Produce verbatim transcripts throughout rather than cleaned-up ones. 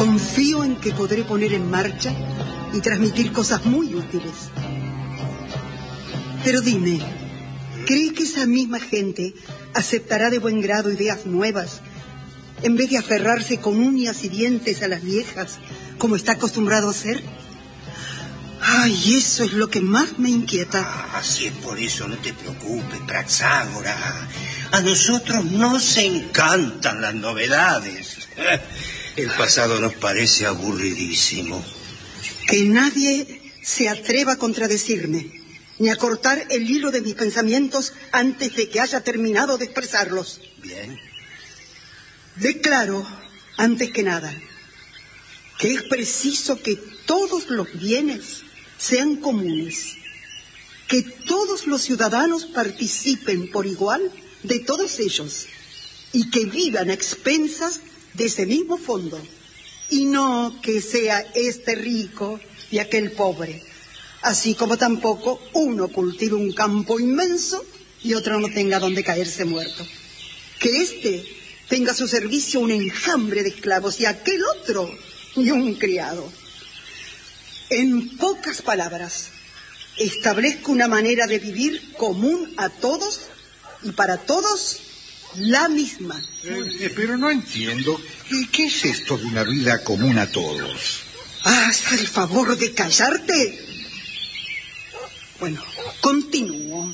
Confío en que podré poner en marcha y transmitir cosas muy útiles. Pero dime, ¿cree que esa misma gente aceptará de buen grado ideas nuevas en vez de aferrarse con uñas y dientes a las viejas, como está acostumbrado a hacer? Ay, eso es lo que más me inquieta. Ah, así es, por eso no te preocupes, Praxágora. A nosotros nos encantan las novedades. El pasado nos parece aburridísimo. Que nadie se atreva a contradecirme, ni a cortar el hilo de mis pensamientos antes de que haya terminado de expresarlos. Bien. Declaro, antes que nada, que es preciso que todos los bienes sean comunes, que todos los ciudadanos participen por igual de todos ellos y que vivan a expensas de ese mismo fondo, y no que sea este rico y aquel pobre, así como tampoco uno cultive un campo inmenso y otro no tenga donde caerse muerto. Que este tenga a su servicio un enjambre de esclavos y aquel otro ni un criado. En pocas palabras, establezco una manera de vivir común a todos y para todos la misma. Eh, pero no entiendo. ¿Qué, ¿Qué es esto de una vida común a todos? ¿Haz el favor de callarte? Bueno, continúo.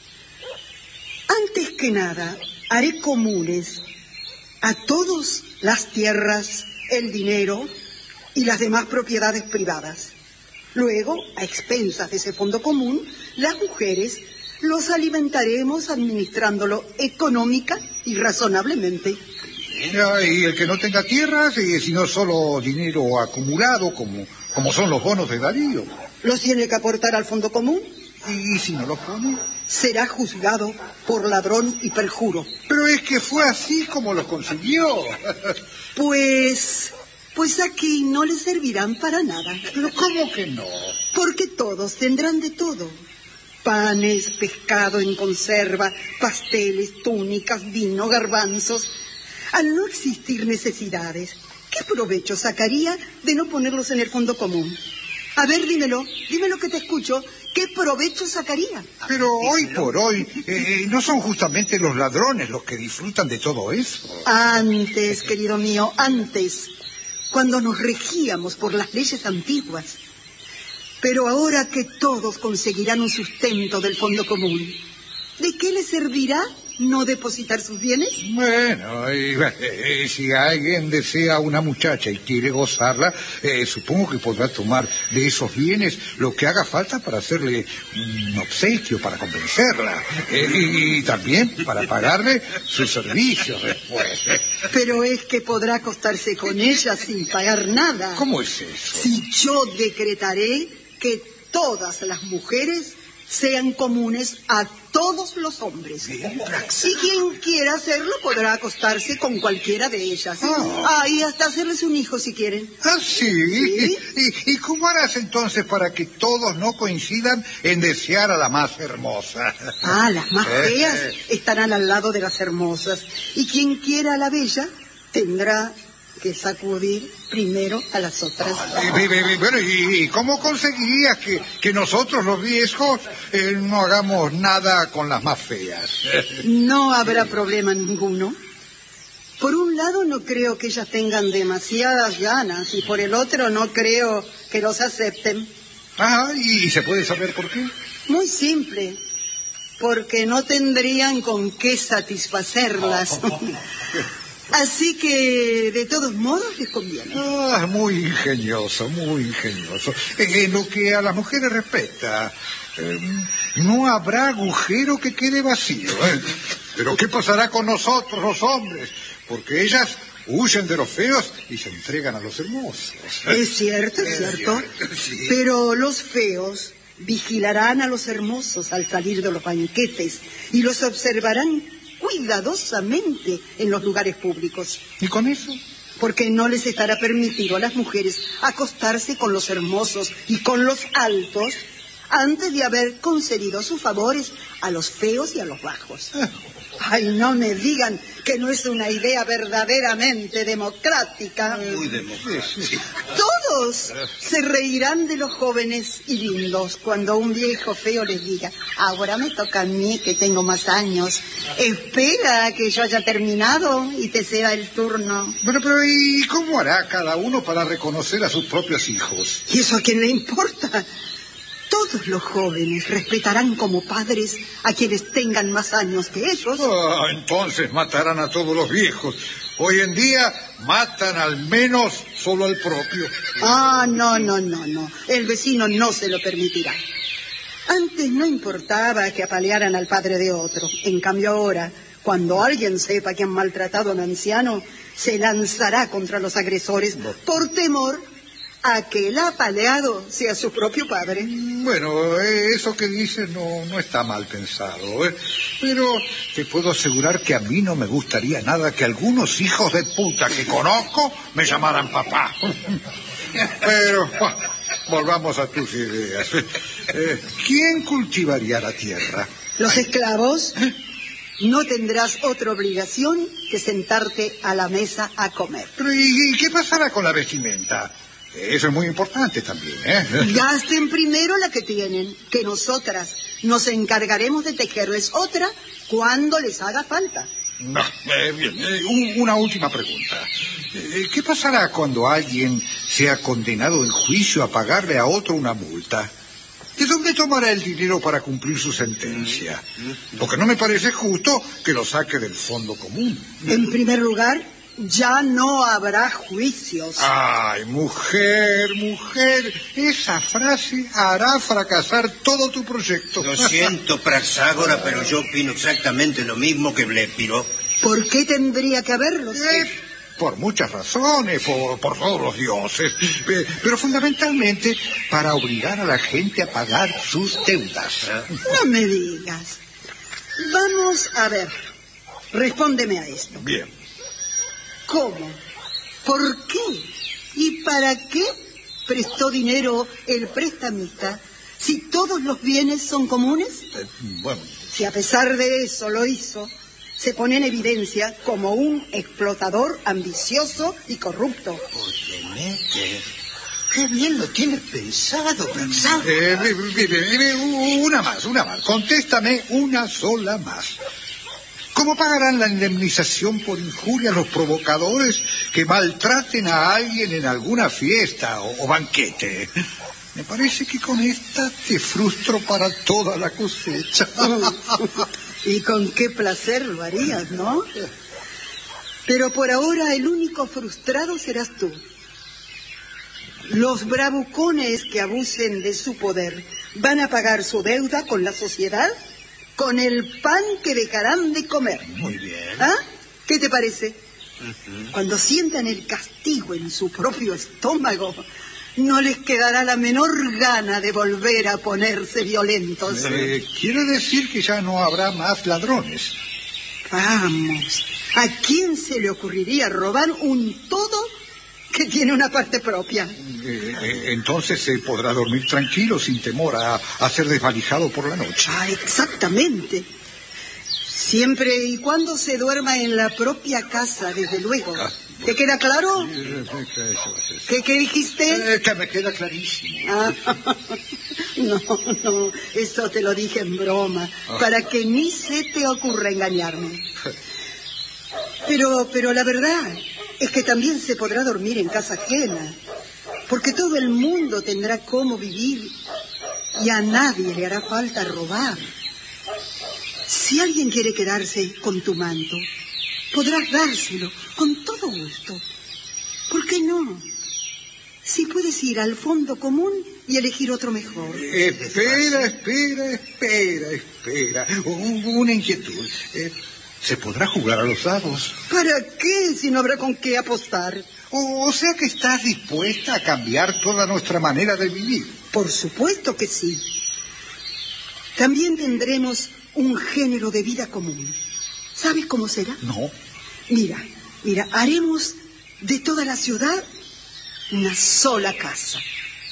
Antes que nada, haré comunes a todos las tierras, el dinero y las demás propiedades privadas. Luego, a expensas de ese fondo común, las mujeres los alimentaremos administrándolo económica y razonablemente. Y el que no tenga tierras, y si no solo dinero acumulado, como, como son los bonos de Darío. ¿Los tiene que aportar al fondo común? ¿Y si no los pone? Será juzgado por ladrón y perjuro. Pero es que fue así como los consiguió. Pues... Pues aquí no les servirán para nada. ¿Pero cómo que no? Porque todos tendrán de todo. Panes, pescado en conserva, pasteles, túnicas, vino, garbanzos. Al no existir necesidades, ¿qué provecho sacaría de no ponerlos en el fondo común? A ver, dímelo, dímelo que te escucho. ¿Qué provecho sacaría? Pero hoy por hoy, eh, ¿no son justamente los ladrones los que disfrutan de todo eso? Antes, querido mío, antes, cuando nos regíamos por las leyes antiguas. Pero ahora que todos conseguirán un sustento del fondo común, ¿de qué les servirá no depositar sus bienes? Bueno, y, eh, si alguien desea una muchacha y quiere gozarla, eh, supongo que podrá tomar de esos bienes lo que haga falta para hacerle un obsequio, para convencerla, eh, y, y también para pagarle sus servicios después. Pero es que podrá acostarse con ella sin pagar nada. ¿Cómo es eso? Si yo decretaré que todas las mujeres sean comunes a todos los hombres. Bien, y quien quiera hacerlo podrá acostarse con cualquiera de ellas. Ah, ah y hasta hacerles un hijo si quieren. ¿Ah, sí? ¿Sí? ¿Y, y cómo harás entonces para que todos no coincidan en desear a la más hermosa? Ah, las más feas estarán al lado de las hermosas. Y quien quiera a la bella tendrá que sacudir primero a las otras. Bueno, ¿y cómo conseguirías que, que nosotros los viejos eh, no hagamos nada con las más feas? No habrá problema ninguno. Por un lado no creo que ellas tengan demasiadas ganas y por el otro no creo que los acepten. Ah, ¿y se puede saber por qué? Muy simple, porque no tendrían con qué satisfacerlas. Así que, de todos modos, les conviene. Ah, muy ingenioso, muy ingenioso. En lo que a las mujeres respecta, eh, no habrá agujero que quede vacío. ¿eh? Pero ¿qué pasará con nosotros, los hombres? Porque ellas huyen de los feos y se entregan a los hermosos. Es cierto, es cierto. Sí. Pero los feos vigilarán a los hermosos al salir de los banquetes y los observarán cuidadosamente en los lugares públicos. ¿Y con eso? Porque no les estará permitido a las mujeres acostarse con los hermosos y con los altos antes de haber concedido sus favores a los feos y a los bajos. Ay, no me digan que no es una idea verdaderamente democrática. Muy democrática. Todos se reirán de los jóvenes y lindos cuando un viejo feo les diga: ahora me toca a mí, que tengo más años. Espera que yo haya terminado y te sea el turno. Bueno, pero ¿y cómo hará cada uno para reconocer a sus propios hijos? ¿Y eso a quién le importa? Todos los jóvenes respetarán como padres a quienes tengan más años que ellos. Ah, entonces matarán a todos los viejos. Hoy en día matan al menos solo al propio. Ah, no, no, no, no. El vecino no se lo permitirá. Antes no importaba que apalearan al padre de otro. En cambio ahora, cuando alguien sepa que han maltratado a un anciano, se lanzará contra los agresores por temor a que el apaleado sea su propio padre. Bueno, eh, eso que dices no, no está mal pensado, ¿eh? Pero te puedo asegurar que a mí no me gustaría nada que algunos hijos de puta que conozco me llamaran papá. Pero bueno, volvamos a tus ideas. Eh, ¿Quién cultivaría la tierra? ¿Los esclavos? No tendrás otra obligación que sentarte a la mesa a comer. Pero ¿y, y qué pasará con la vestimenta? Eso es muy importante también, ¿eh? Gasten primero la que tienen, que nosotras nos encargaremos de tejerles otra cuando les haga falta. No, eh, bien, eh, un, una última pregunta. Eh, ¿Qué pasará cuando alguien sea condenado en juicio a pagarle a otro una multa? ¿De dónde tomará el dinero para cumplir su sentencia? Porque no me parece justo que lo saque del fondo común. En primer lugar, ya no habrá juicios. Ay, mujer, mujer, esa frase hará fracasar todo tu proyecto. Lo siento, Praxágora, pero yo opino exactamente lo mismo que Blépiro. ¿Por qué tendría que haberlos? Eh, por muchas razones, por, por todos los dioses, eh, pero fundamentalmente para obligar a la gente a pagar sus deudas. No me digas. Vamos a ver, respóndeme a esto. Bien. ¿Cómo? ¿Por qué? ¿Y para qué prestó dinero el prestamista si todos los bienes son comunes? Eh, bueno. Si a pesar de eso lo hizo, se pone en evidencia como un explotador ambicioso y corrupto. Oye, Mete, qué bien lo tienes pensado, Praxágora. Eh, eh, eh, eh, una más, una más. Contéstame una sola más. ¿Cómo pagarán la indemnización por injuria a los provocadores que maltraten a alguien en alguna fiesta o, o banquete? Me parece que con esta te frustro para toda la cosecha. Y con qué placer lo harías, ¿no? Pero por ahora el único frustrado serás tú. Los bravucones que abusen de su poder van a pagar su deuda con la sociedad, con el pan que dejarán de comer. Muy bien. ¿Ah? ¿Qué te parece? Uh-huh. Cuando sientan el castigo en su propio estómago, no les quedará la menor gana de volver a ponerse violentos. Eh, ¿Quiere decir que ya no habrá más ladrones? Vamos, ¿a quién se le ocurriría robar un todo que tiene una parte propia? Eh, eh, entonces se podrá dormir tranquilo sin temor a, a ser desvalijado por la noche. Ah, exactamente. Siempre y cuando se duerma en la propia casa, desde luego. Ah, bueno. ¿Te queda claro? ¿Qué, qué dijiste? Eh, que me queda clarísimo. Ah, no, no, eso te lo dije en broma, ah. para que ni se te ocurra engañarme. Pero, pero la verdad es que también se podrá dormir en casa ajena, porque todo el mundo tendrá cómo vivir y a nadie le hará falta robar. Si alguien quiere quedarse con tu manto, podrás dárselo con todo gusto. ¿Por qué no? Si puedes ir al fondo común y elegir otro mejor. Espera, espera, espera, espera. Una inquietud. Eh, ¿Se podrá jugar a los dados? ¿Para qué si no habrá con qué apostar? O, o sea que estás dispuesta a cambiar toda nuestra manera de vivir. Por supuesto que sí. También tendremos un género de vida común. ¿Sabes cómo será? No. Mira, mira, haremos de toda la ciudad una sola casa.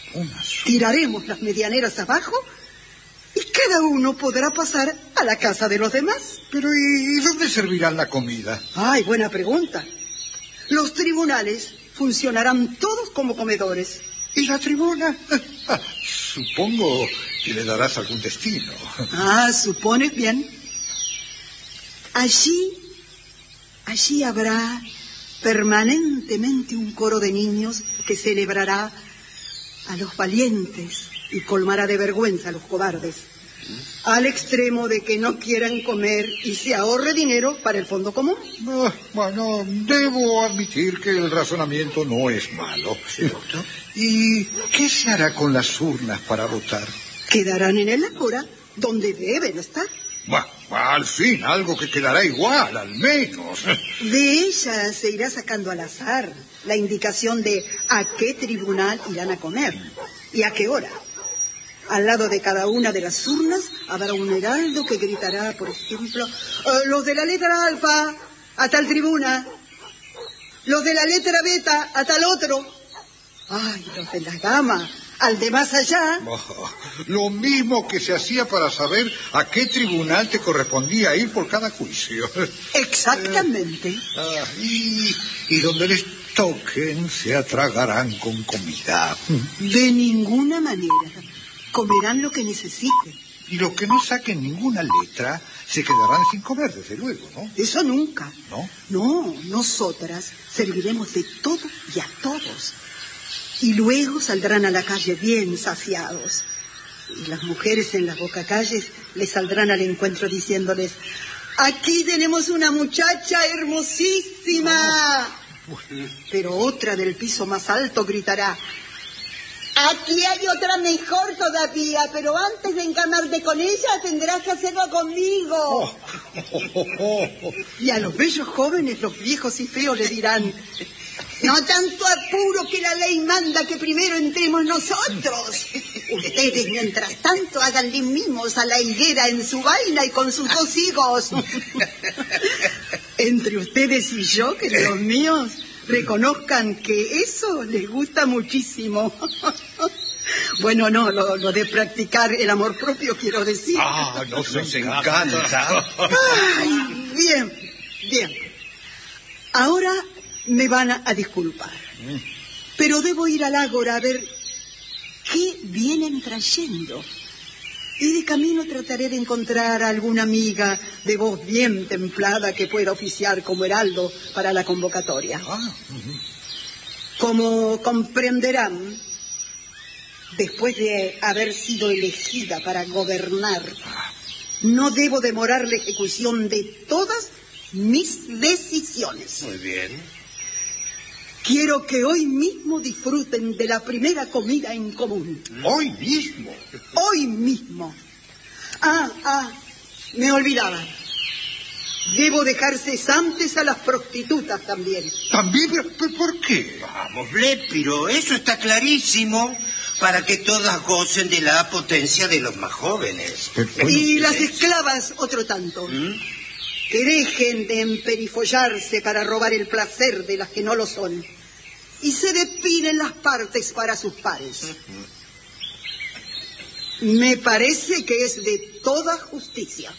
Una sola. Tiraremos las medianeras abajo y cada uno podrá pasar a la casa de los demás. Pero ¿y, y dónde servirán la comida? Ay, buena pregunta. Los tribunales funcionarán todos como comedores. ¿Y la tribuna? Ah, supongo que le darás algún destino. Ah, supones bien. Allí, allí habrá permanentemente un coro de niños que celebrará a los valientes y colmará de vergüenza a los cobardes, al extremo de que no quieran comer y se ahorre dinero para el fondo común. Ah, bueno, debo admitir que el razonamiento no es malo. ¿Cierto? ¿Y qué se hará con las urnas para votar? Quedarán en el ágora, donde deben estar. Bah, al fin, algo que quedará igual, al menos. De ellas se irá sacando al azar la indicación de a qué tribunal irán a comer y a qué hora. Al lado de cada una de las urnas habrá un heraldo que gritará, por ejemplo, eh, los de la letra alfa a tal tribuna, los de la letra beta a tal otro, ay, los de la gama al de más allá. Oh, lo mismo que se hacía para saber a qué tribunal te correspondía ir por cada juicio. Exactamente. Eh, ah, y, y donde les toquen se atragarán con comida. De ninguna manera. Comerán lo que necesiten. Y los que no saquen ninguna letra se quedarán sin comer, desde luego, ¿no? Eso nunca. ¿No? No, nosotras serviremos de todo y a todos. Y luego saldrán a la calle bien saciados. Y las mujeres en las bocacalles les saldrán al encuentro diciéndoles: aquí tenemos una muchacha hermosísima. Pero otra del piso más alto gritará: aquí hay otra mejor todavía, pero antes de encamarte con ella tendrás que hacerlo conmigo. Oh, oh, oh, oh. Y a los bellos jóvenes, los viejos y feos, le dirán: no tanto apuro, que la ley manda que primero entremos nosotros. Ustedes, mientras tanto, háganle mimos a la higuera en su vaina y con sus dos higos. Entre ustedes y yo, queridos míos, reconozcan que eso les gusta muchísimo. Bueno, no, lo, lo de practicar el amor propio, quiero decir. Ah, nos, nos encanta. encanta. Ay, bien, bien. Ahora me van a, a disculpar, pero debo ir al ágora a ver qué vienen trayendo. Y de camino trataré de encontrar a alguna amiga de voz bien templada que pueda oficiar como heraldo para la convocatoria. Ah, como comprenderán, después de haber sido elegida para gobernar, no debo demorar la ejecución de todas mis decisiones. Muy bien. Quiero que hoy mismo disfruten de la primera comida en común. ¿Hoy mismo? Hoy mismo. Ah, ah, me olvidaba. Debo dejar cesantes a las prostitutas también. ¿También? ¿Por qué? Vamos, Blépiro, eso está clarísimo, para que todas gocen de la potencia de los más jóvenes. Bueno, y las esclavas, otro tanto. ¿Mm? Que dejen de emperifollarse para robar el placer de las que no lo son. Y se depinen las partes para sus pares. Me parece que es de toda justicia.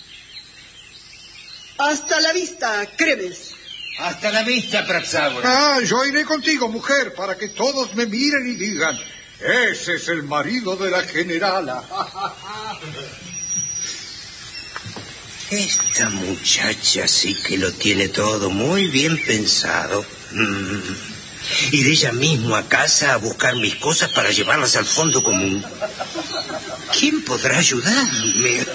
Hasta la vista, Cremes. Hasta la vista, Praxágora. Ah, yo iré contigo, mujer, para que todos me miren y digan: ese es el marido de la generala. Esta muchacha sí que lo tiene todo muy bien pensado. Mm. Iré ella mismo a casa a buscar mis cosas para llevarlas al fondo común. ¿Quién podrá ayudarme?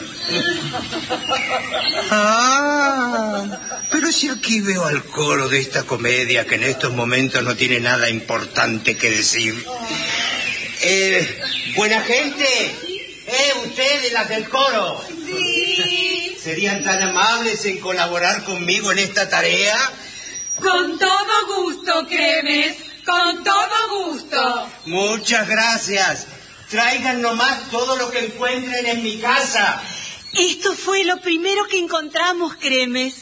Ah, pero si aquí veo al coro de esta comedia que en estos momentos no tiene nada importante que decir. Eh, buena gente, eh, ustedes las del coro. Sí. ¿Serían tan amables en colaborar conmigo en esta tarea? Con todo gusto, Cremes, con todo gusto. Muchas gracias. Traigan nomás todo lo que encuentren en mi casa. Esto fue lo primero que encontramos, Cremes.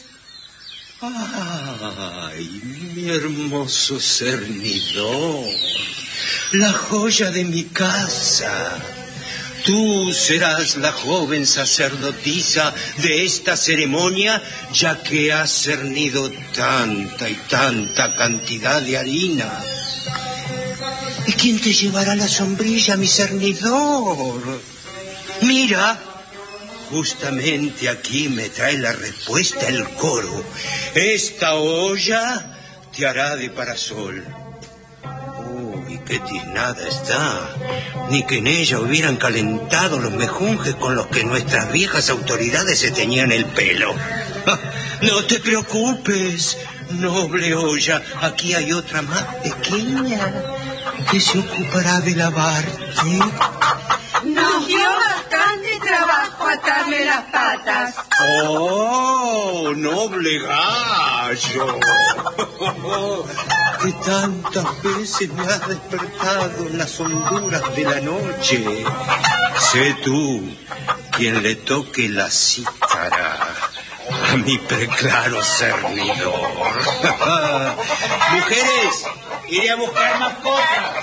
Ay, mi hermoso cernidor. la joya de mi casa. Tú serás la joven sacerdotisa de esta ceremonia, ya que has cernido tanta y tanta cantidad de harina. ¿Y quién te llevará la sombrilla, mi cernidor? Mira, justamente aquí me trae la respuesta el coro. Esta olla te hará de parasol. Uy, qué tiznada está. Ni que en ella hubieran calentado los mejunjes con los que nuestras viejas autoridades se teñían el pelo. No te preocupes, noble olla. Aquí hay otra más pequeña que se ocupará de lavarte. Nos dio bastante trabajo atarle las patas. ¡Oh, noble gallo! Que tantas veces me has despertado en las honduras de la noche. Sé tú quien le toque la cítara a mi preclaro cernidor. Mujeres, iré a buscar más cosas.